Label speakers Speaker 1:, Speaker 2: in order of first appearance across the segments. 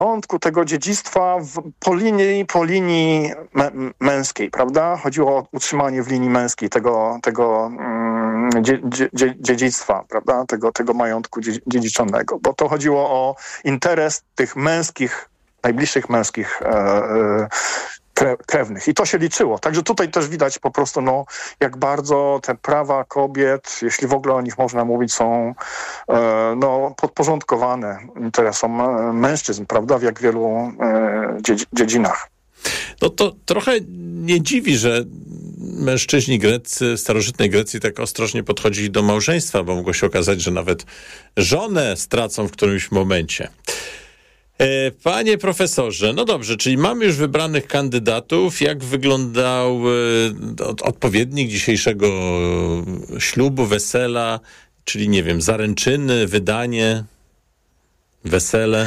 Speaker 1: początku tego dziedzictwa po linii męskiej, prawda? Chodziło o utrzymanie w linii męskiej tego dziedzictwa, prawda? Tego majątku dziedziczonego, bo to chodziło o interes tych męskich, najbliższych męskich krewnych. I to się liczyło. Także tutaj też widać po prostu, jak bardzo te prawa kobiet, jeśli w ogóle o nich można mówić, są podporządkowane interesom mężczyzn, prawda, w jak wielu dziedzinach.
Speaker 2: No to trochę nie dziwi, że mężczyźni greccy, starożytnej Grecji tak ostrożnie podchodzili do małżeństwa, bo mogło się okazać, że nawet żonę stracą w którymś momencie. Panie profesorze, no dobrze, czyli mamy już wybranych kandydatów. Jak wyglądał odpowiednik dzisiejszego ślubu, wesela, czyli nie wiem, zaręczyny, wydanie, wesele?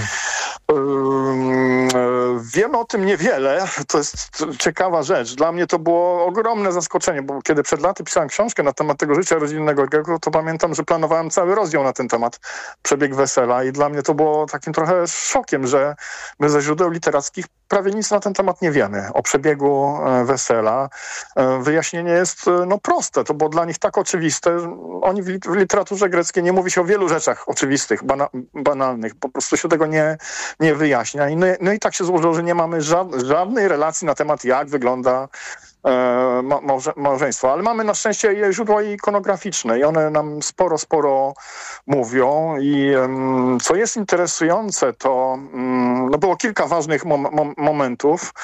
Speaker 1: Wiemy o tym niewiele. To jest ciekawa rzecz. Dla mnie to było ogromne zaskoczenie, bo kiedy przed laty pisałem książkę na temat tego życia rodzinnego Greków, to pamiętam, że planowałem cały rozdział na ten temat, przebieg wesela, i dla mnie to było takim trochę szokiem, że my ze źródeł literackich prawie nic na ten temat nie wiemy o przebiegu wesela. Wyjaśnienie jest proste. To było dla nich tak oczywiste, że oni w literaturze greckiej nie mówi się o wielu rzeczach oczywistych, banalnych. Po prostu się tego nie wyjaśnia. I tak się złożyło, że nie mamy żadnej relacji na temat, jak wygląda małżeństwo. Ale mamy na szczęście źródła ikonograficzne i one nam sporo mówią. I co jest interesujące, to było kilka ważnych momentów.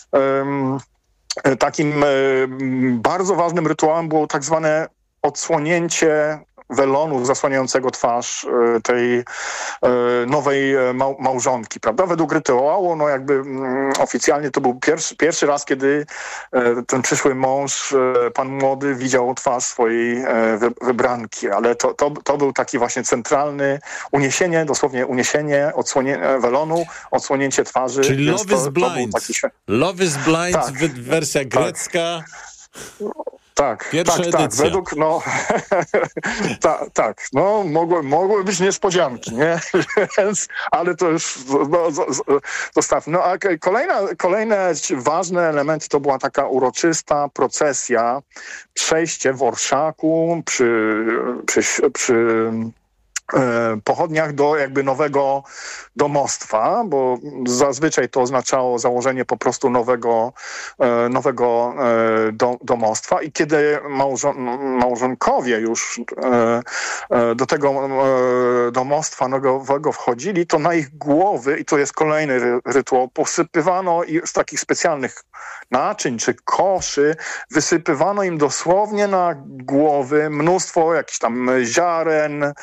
Speaker 1: Takim bardzo ważnym rytuałem było tak zwane odsłonięcie welonu zasłaniającego twarz tej nowej małżonki, prawda? Według rytuału, oficjalnie to był pierwszy raz, kiedy ten przyszły mąż, pan młody, widział twarz swojej wybranki, ale to był taki właśnie centralny dosłownie uniesienie, welonu, odsłonięcie twarzy.
Speaker 2: Czyli Love is Blind. Love is Blind, tak, wersja grecka.
Speaker 1: Tak.
Speaker 2: Pierwsza edycja.
Speaker 1: Według, mogły być niespodzianki, nie? Więc, ale to już zostawmy. A kolejne ważne elementy to była taka uroczysta procesja, przejście w orszaku przy pochodniach do jakby nowego domostwa, bo zazwyczaj to oznaczało założenie po prostu nowego domostwa, i kiedy małżonkowie już do tego domostwa nowego wchodzili, to na ich głowy, i to jest kolejny rytuał, posypywano z takich specjalnych naczyń czy koszy, wysypywano im dosłownie na głowy mnóstwo jakichś tam ziaren,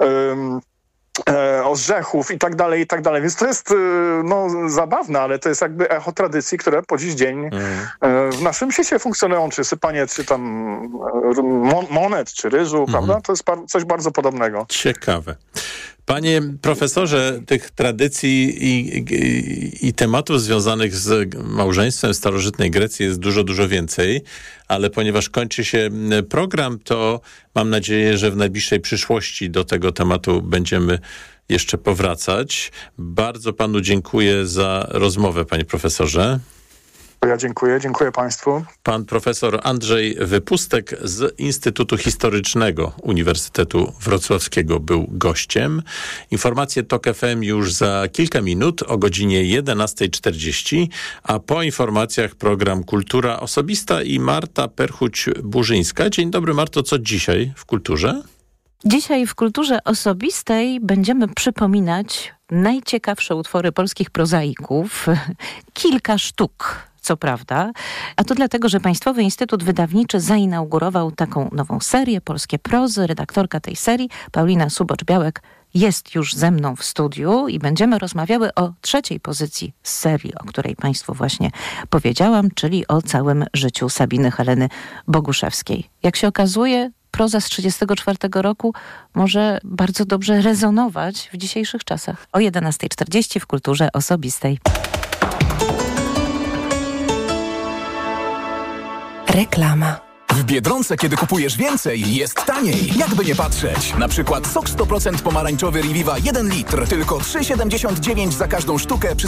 Speaker 1: orzechów i tak dalej. Więc to jest zabawne, ale to jest jakby echo tradycji, które po dziś dzień w naszym świecie funkcjonują, czy sypanie, czy tam monet, czy ryżu, prawda? To jest coś bardzo podobnego.
Speaker 2: Ciekawe. Panie profesorze, tych tradycji i tematów związanych z małżeństwem w starożytnej Grecji jest dużo więcej, ale ponieważ kończy się program, to mam nadzieję, że w najbliższej przyszłości do tego tematu będziemy jeszcze powracać. Bardzo panu dziękuję za rozmowę, panie profesorze.
Speaker 1: Ja dziękuję państwu.
Speaker 2: Pan profesor Andrzej Wypustek z Instytutu Historycznego Uniwersytetu Wrocławskiego był gościem. Informacje TOK FM już za kilka minut o godzinie 11:40, a po informacjach program Kultura Osobista i Marta Perchuć-Burzyńska. Dzień dobry, Marto, co dzisiaj w kulturze?
Speaker 3: Dzisiaj w Kulturze Osobistej będziemy przypominać najciekawsze utwory polskich prozaików. Kilka sztuk, co prawda. A to dlatego, że Państwowy Instytut Wydawniczy zainaugurował taką nową serię Polskie Prozy. Redaktorka tej serii, Paulina Subocz-Białek, jest już ze mną w studiu i będziemy rozmawiały o trzeciej pozycji z serii, o której Państwu właśnie powiedziałam, czyli o całym życiu Sabiny Heleny Boguszewskiej. Jak się okazuje, proza z 1934 roku może bardzo dobrze rezonować w dzisiejszych czasach. O 11:40 w Kulturze Osobistej.
Speaker 4: Reklama. W Biedronce, kiedy kupujesz więcej, jest taniej. Jakby nie patrzeć. Na przykład sok 100% pomarańczowy Reviva 1 litr. Tylko 3,79 za każdą sztukę przy